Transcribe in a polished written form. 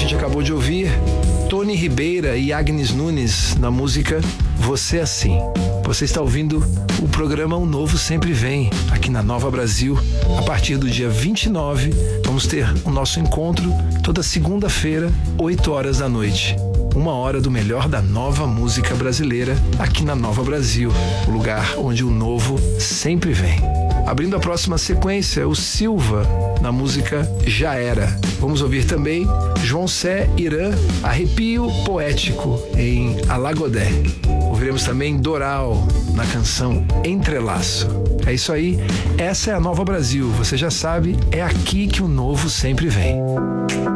gente acabou de ouvir Tony Ribeira e Agnes Nunes na música Você Assim. Você está ouvindo o programa O Novo Sempre Vem, aqui na Nova Brasil. A partir do dia 29, vamos ter o nosso encontro toda segunda-feira, 8 horas da noite. 1 hora do melhor da nova música brasileira aqui na Nova Brasil, o lugar onde o novo sempre vem. Abrindo a próxima sequência, o Silva, na música Já Era. Vamos ouvir também João Sé Irã, Arrepio Poético, em Alagodé. Ouviremos também Doral, na canção Entrelaço. É isso aí, essa é a Nova Brasil. Você já sabe, é aqui que o novo sempre vem.